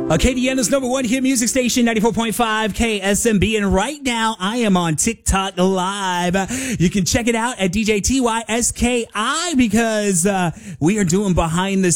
Acadiana's number one hit music station, 94.5 KSMB. And right now, I am on TikTok Live. You can check it out at DJ TYSKI because we are doing behind the